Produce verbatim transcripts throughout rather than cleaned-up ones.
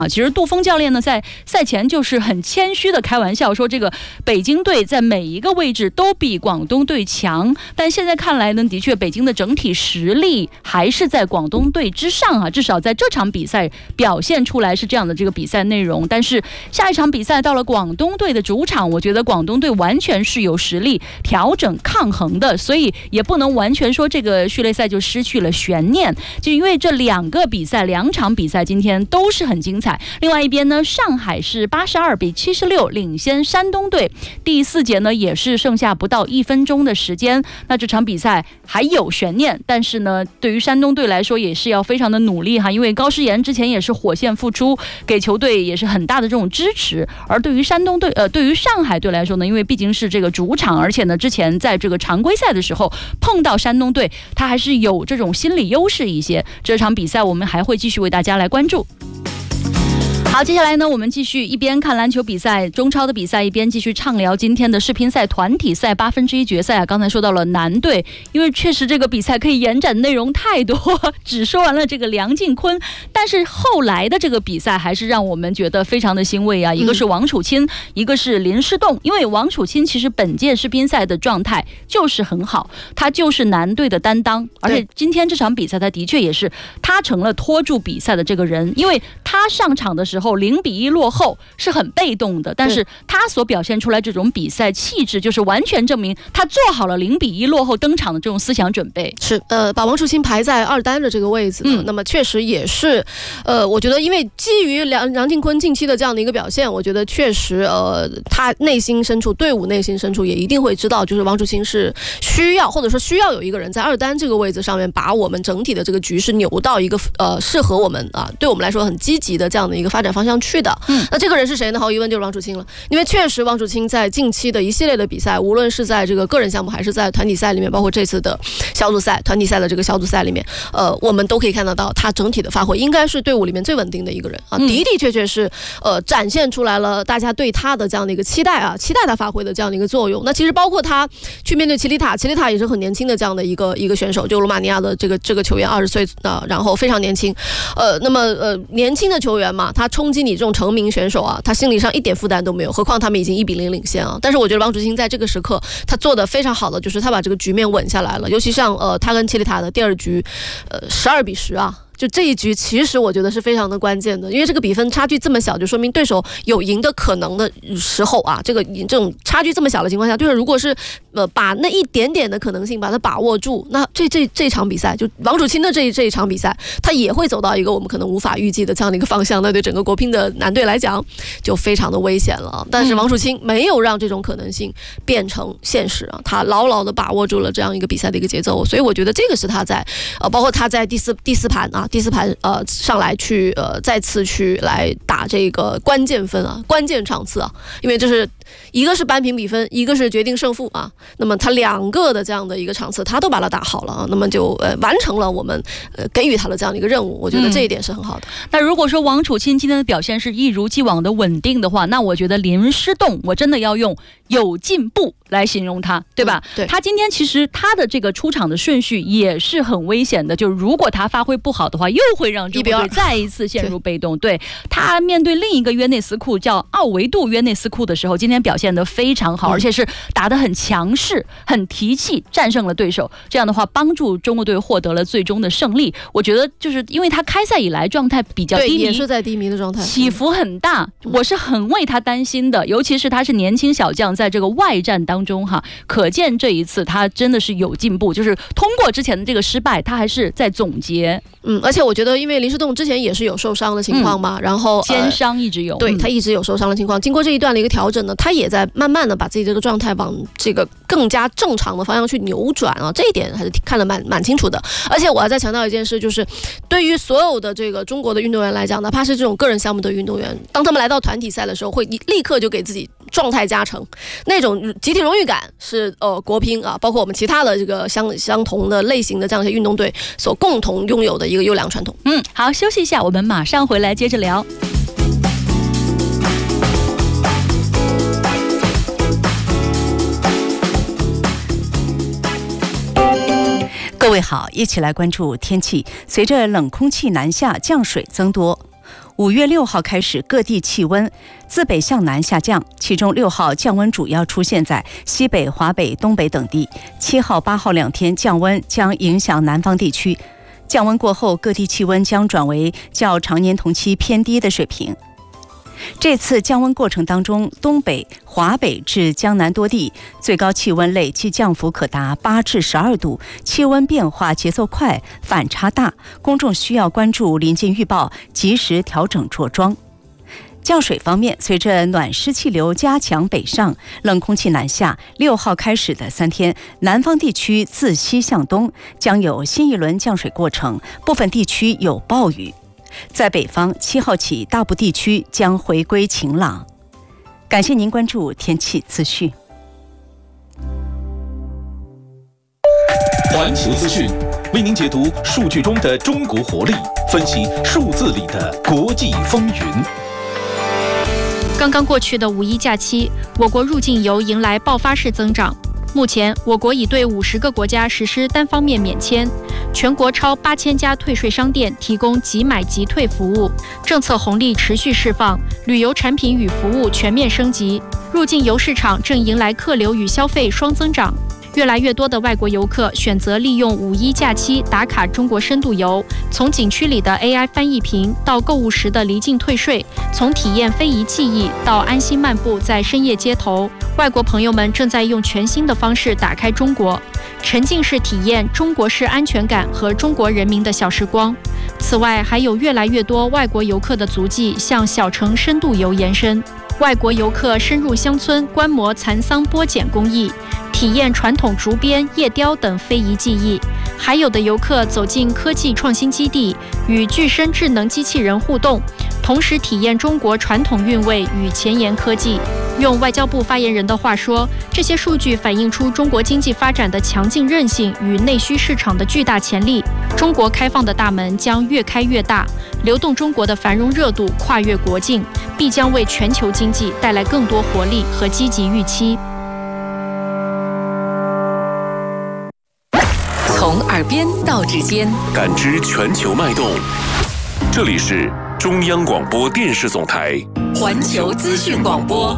啊，其实杜峰教练呢，在赛前就是很谦虚的开玩笑说，这个北京队在每一个位置都比广东队强，但现在看来呢，的确北京的整体实力还是在广东队之上啊，至少在这场比赛表现出来是这样的这个比赛内容。但是下一场比赛到了广东队的主场，我觉得广东队完全是有实力调整抗衡的，所以也不能完全说这个序列赛就失去了悬念，就因为这两个比赛两场比赛今天都是很精彩。另外一边呢，上海是八十二比七十六领先山东队，第四节呢也是剩下不到一分钟的时间，那这场比赛还有悬念，但是呢，对于山东队来说也是要非常的努力哈，因为高诗岩之前也是火线复出，给球队也是很大的这种支持。而对于山东队，呃，对于上海队来说呢，因为毕竟是这个主场，而且呢，之前在这个常规赛的时候碰到山东队，他还是有这种心理优势一些。这场比赛我们还会继续为大家来关注。好，接下来呢，我们继续一边看篮球比赛、中超的比赛，一边继续畅聊今天的世乒赛团体赛八分之一决赛啊。刚才说到了男队，因为确实这个比赛可以延展的内容太多，只说完了这个梁靖昆，但是后来的这个比赛还是让我们觉得非常的欣慰啊。一个是王楚钦，一个是林诗栋，因为王楚钦其实本届世乒赛的状态就是很好，他就是男队的担当，而且今天这场比赛他的确也是他成了拖住比赛的这个人，因为他上场的时候零比一落后是很被动的，但是他所表现出来这种比赛气质，就是完全证明他做好了零比一落后登场的这种思想准备。 是，呃，把王楚钦排在二单的这个位置呢，嗯、那么确实也是，呃，我觉得因为基于梁梁靖昆近期的这样的一个表现，我觉得确实，呃，他内心深处，队伍内心深处也一定会知道，就是王楚钦是需要或者说需要有一个人在二单这个位置上面，把我们整体的这个局势扭到一个呃适合我们啊，对我们来说很积极的这样的一个发展方向去的。嗯，那这个人是谁呢？毫无疑问就是王楚钦了，因为确实王楚钦在近期的一系列的比赛，无论是在这个个人项目还是在团体赛里面，包括这次的小组赛、团体赛的这个小组赛里面，呃，我们都可以看得到他整体的发挥应该是队伍里面最稳定的一个人啊，的的确确是呃展现出来了大家对他的这样的一个期待啊，期待他发挥的这样的一个作用。那其实包括他去面对齐里塔，齐里塔也是很年轻的这样的一个一个选手，就罗马尼亚的这个这个球员，二十岁啊，然后非常年轻，呃，那么呃年轻的球员嘛，他冲击你这种成名选手啊，他心理上一点负担都没有，何况他们已经一比零领先啊。但是我觉得王楚钦在这个时刻他做的非常好的就是他把这个局面稳下来了，尤其像呃他跟齐里塔的第二局，呃十二比十啊。就这一局其实我觉得是非常的关键的，因为这个比分差距这么小，就说明对手有赢的可能的时候啊，这个这种差距这么小的情况下，对手如果是呃把那一点点的可能性把它把握住，那这这这场比赛就王楚钦的这这一场比赛，他也会走到一个我们可能无法预计的这样的一个方向，那对整个国乒的男队来讲就非常的危险了。但是王楚钦没有让这种可能性变成现实啊，他牢牢的把握住了这样一个比赛的一个节奏，所以我觉得这个是他在呃包括他在第四第四盘啊。第四盘呃上来去呃再次去来打这个关键分啊，关键场次啊，因为这是一个是扳平比分，一个是决定胜负啊。那么他两个的这样的一个场次，他都把它打好了啊，那么就呃完成了我们呃给予他的这样的一个任务，我觉得这一点是很好的。 嗯、那如果说王楚钦今天的表现是一如既往的稳定的话，那我觉得林诗栋我真的要用有进步来形容他，对吧？嗯、 对， 他今天其实他的这个出场的顺序也是很危险的，就是如果他发挥不好的话，又会让中国队再一次陷入被动。对，他面对另一个约内斯库叫奥维杜约内斯库的时候，今天表现得非常好，而且是打得很强势、很提气，战胜了对手。这样的话，帮助中国队获得了最终的胜利。我觉得就是因为他开赛以来状态比较低迷， 也是在低迷的状态， 起伏很大，我是很为他担心的。尤其是他是年轻小将，在这个外战当中哈，可见这一次他真的是有进步，就是通过之前的这个失败，他还是在总结。 嗯，而且我觉得，因为林诗栋之前也是有受伤的情况嘛，嗯、然后肩伤一直有，呃、 对他一直有受伤的情况。经过这一段的一个调整呢，他也在慢慢的把自己这个状态往这个更加正常的方向去扭转啊，这一点还是看得蛮蛮清楚的。而且我要再强调一件事，就是对于所有的这个中国的运动员来讲，哪怕是这种个人项目的运动员，当他们来到团体赛的时候，会立刻就给自己状态加成，那种集体荣誉感是呃国乒啊，包括我们其他的这个相相同的类型的这样一些运动队所共同拥有的一个优良传统。 嗯，好，休息一下，我们马上回来接着聊。 各位好，一起来关注天气。随着冷空气南下，降水增多， 五月六号开始，各地气温自北向南下降，其中六号降温主要出现在西北、华北、东北等地。七号、八号两天降温将影响南方地区。降温过后，各地气温将转为较常年同期偏低的水平。这次降温过程当中，东北、华北至江南多地最高气温累计降幅可达八至十二度，气温变化节奏快，反差大，公众需要关注临近预报，及时调整着装。降水方面，随着暖湿气流加强北上，冷空气南下，六号开始的三天，南方地区自西向东将有新一轮降水过程，部分地区有暴雨。在北方，七号起大部地区将回归晴朗。感谢您关注天气资讯。 环球资讯为您解读数据中的中国活力，分析数字里的国际风云。 刚刚过去的五一假期，我国入境游迎来爆发式增长。目前，我国已对五十个国家实施单方面免签，全国超八千家退税商店提供即买即退服务，政策红利持续释放，旅游产品与服务全面升级，入境游市场正迎来客流与消费双增长。越来越多的外国游客选择利用五一假期打卡中国深度游，从景区里的 A I 翻译屏到购物时的离境退税，从体验非遗技艺到安心漫步在深夜街头，外国朋友们正在用全新的方式打开中国，沉浸式体验中国式安全感和中国人民的小时光。此外，还有越来越多外国游客的足迹向小城深度游延伸，外国游客深入乡村观摩蚕桑剥茧工艺，体验传统竹编、叶雕等非遗技艺，还有的游客走进科技创新基地，与具身智能机器人互动，同时体验中国传统韵味与前沿科技。用外交部发言人的话说，这些数据反映出中国经济发展的强劲韧性与内需市场的巨大潜力。中国开放的大门将越开越大，流动中国的繁荣热度跨越国境，必将为全球经济带来更多活力和积极预期。 从耳边到指尖， 感知全球脉动。这里是中央广播电视总台环球资讯广播。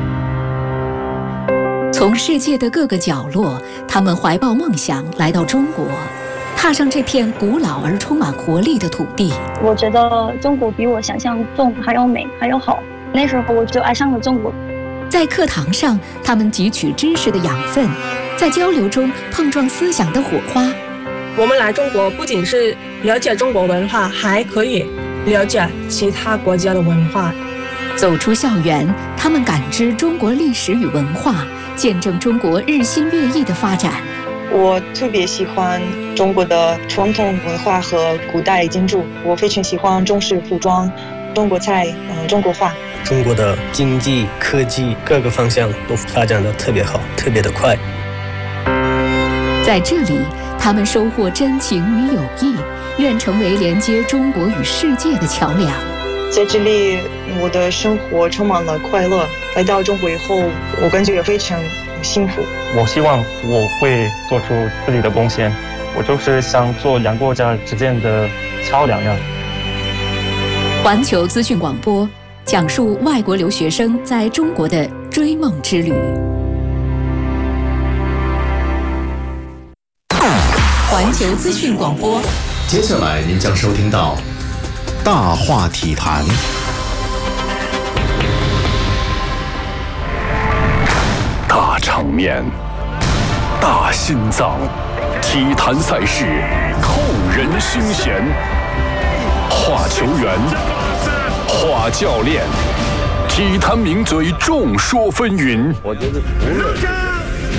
从世界的各个角落，他们怀抱梦想来到中国，踏上这片古老而充满活力的土地。 我觉得中国比我想象中还要美，还要好。那时候我就爱上了中国。 在课堂上，他们汲取知识的养分，在交流中碰撞思想的火花。 我们来中国不仅是了解中国文化，还可以了解其他国家的文化。 走出校园，他们感知中国历史与文化，见证中国日新月异的发展。 我特别喜欢中国的传统文化和古代建筑，我非常喜欢中式服装、中国菜、呃、中国画。 中国的经济、科技各个方向都发展得特别好，特别的快。 在这里，他们收获真情与友谊，愿成为连接中国与世界的桥梁。 在这里，我的生活充满了快乐。来到中国以后，我感觉非常幸福。 我希望我会做出自己的贡献，我就是想做两国家之间的桥梁呀。 环球资讯广播讲述外国留学生在中国的追梦之旅。环球资讯广播， 接下来您将收听到大话体坛。 大场面，大心脏，体坛赛事扣人心弦。话球员，话教练，体坛名嘴众说纷纭。 我觉得除了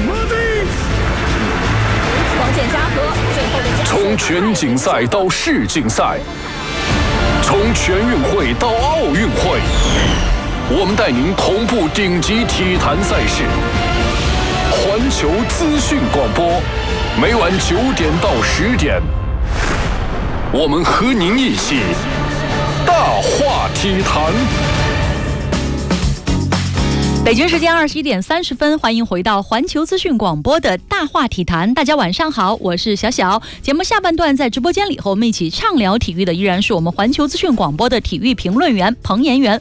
从全锦赛到世锦赛，从全运会到奥运会，我们带您同步顶级体坛赛事。环球资讯广播，每晚九点到十点，我们和您一起大话体坛。 北京时间二十一点三十分，欢迎回到环球资讯广播的大话体坛。大家晚上好，我是小小。节目下半段在直播间里和我们一起畅聊体育的，依然是我们环球资讯广播的体育评论员彭延元。